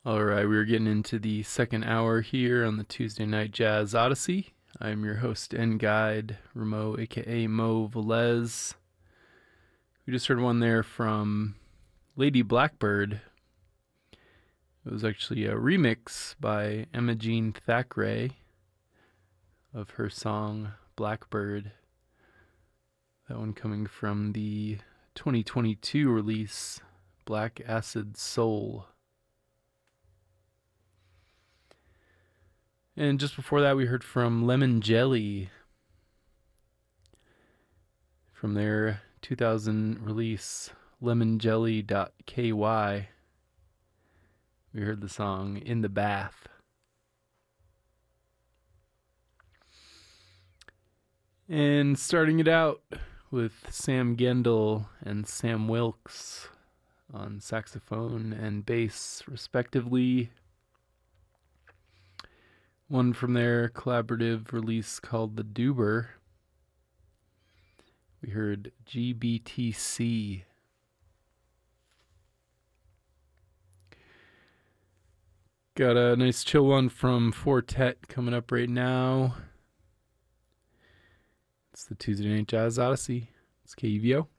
All right, we're getting into the second hour here on the Tuesday Night Jazz Odyssey. I'm your host and guide, Ramo, aka Mo Velez. We just heard one there from Lady Blackbird. It was actually a remix by Emma Jean Thackeray of her song Blackbird. That one coming from the 2022 release Black Acid Soul. And just before that, we heard from Lemon Jelly from their 2000 release, lemonjelly.ky. We heard the song In the Bath. And starting it out with Sam Gendel and Sam Wilkes on saxophone and bass, respectively. One from their collaborative release called The Duber. We heard GBTC. Got a nice chill one from Fortet coming up right now. It's the Tuesday Night Jazz Odyssey. It's KUVO.